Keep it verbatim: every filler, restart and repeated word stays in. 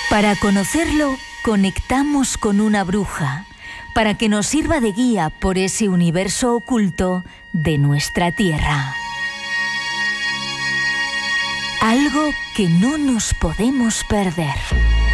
Para conocerlo, conectamos con una bruja, para que nos sirva de guía por ese universo oculto de nuestra tierra. Algo que no nos podemos perder.